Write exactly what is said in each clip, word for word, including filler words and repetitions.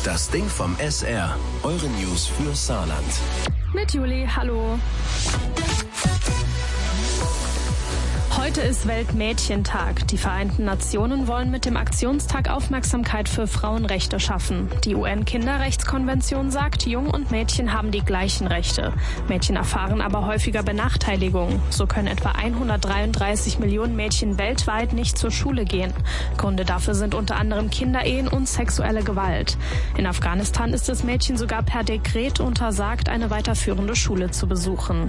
Das Ding vom S R. Eure News für Saarland. Mit Juli, hallo. Heute ist Weltmädchentag. Die Vereinten Nationen wollen mit dem Aktionstag Aufmerksamkeit für Frauenrechte schaffen. Die U N-Kinderrechtskonvention sagt, Jungen und Mädchen haben die gleichen Rechte. Mädchen erfahren aber häufiger Benachteiligung. So können etwa hundertdreiunddreißig Millionen Mädchen weltweit nicht zur Schule gehen. Gründe dafür sind unter anderem Kinderehen und sexuelle Gewalt. In Afghanistan ist es Mädchen sogar per Dekret untersagt, eine weiterführende Schule zu besuchen.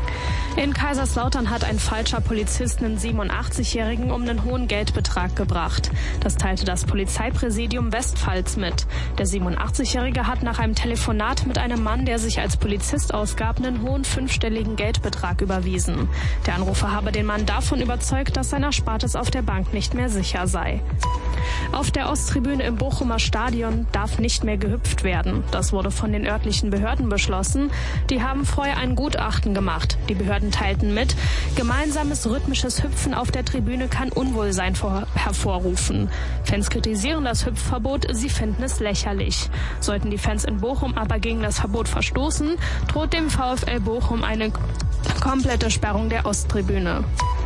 In Kaiserslautern hat ein falscher Polizist einen siebenundachtzigjährigen um einen hohen Geldbetrag gebracht. Das teilte das Polizeipräsidium Westpfalz mit. Der siebenundachtzigjährige hat nach einem Telefonat mit einem Mann, der sich als Polizist ausgab, einen hohen fünfstelligen Geldbetrag überwiesen. Der Anrufer habe den Mann davon überzeugt, dass sein Erspartes auf der Bank nicht mehr sicher sei. Auf der Osttribüne im Bochumer Stadion darf nicht mehr gehüpft werden. Das wurde von den örtlichen Behörden beschlossen. Die haben vorher ein Gutachten gemacht. Die Behörden teilten mit, gemeinsames rhythmisches Hüpfen auf der Tribüne kann Unwohlsein vor- hervorrufen. Fans kritisieren das Hüpfverbot, sie finden es lächerlich. Sollten die Fans in Bochum aber gegen das Verbot verstoßen, droht dem VfL Bochum eine komplette Sperrung der Osttribüne.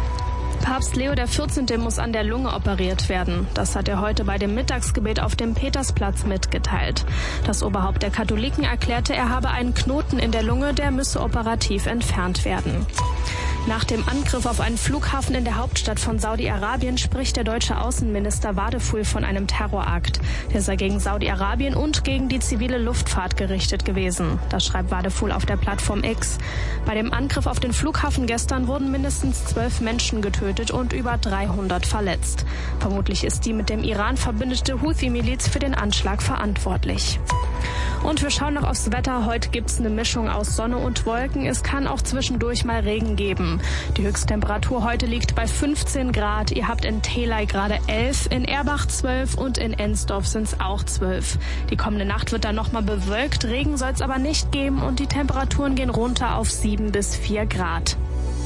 Papst Leo der vierzehnte muss an der Lunge operiert werden. Das hat er heute bei dem Mittagsgebet auf dem Petersplatz mitgeteilt. Das Oberhaupt der Katholiken erklärte, er habe einen Knoten in der Lunge, der müsse operativ entfernt werden. Nach dem Angriff auf einen Flughafen in der Hauptstadt von Saudi-Arabien spricht der deutsche Außenminister Wadeful von einem Terrorakt. Der sei gegen Saudi-Arabien und gegen die zivile Luftfahrt gerichtet gewesen. Das schreibt Wadeful auf der Plattform X. Bei dem Angriff auf den Flughafen gestern wurden mindestens zwölf Menschen getötet und über dreihundert verletzt. Vermutlich ist die mit dem Iran verbündete Houthi-Miliz für den Anschlag verantwortlich. Und wir schauen noch aufs Wetter. Heute gibt's eine Mischung aus Sonne und Wolken. Es kann auch zwischendurch mal Regen geben. Die Höchsttemperatur heute liegt bei fünfzehn Grad. Ihr habt in Theley gerade elf, in Erbach zwölf und in Ensdorf sind's auch zwölf. Die kommende Nacht wird dann nochmal bewölkt. Regen soll's aber nicht geben und die Temperaturen gehen runter auf sieben bis vier Grad.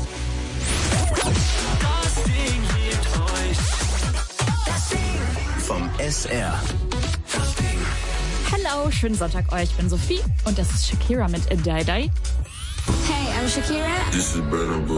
Das Ding hebt euch. Das Ding vom S R. Das Ding. Hallo, schönen Sonntag euch. Ich bin Sophie und das ist Shakira mit A Die Die. Hey, I'm Shakira. This is Burna Boy.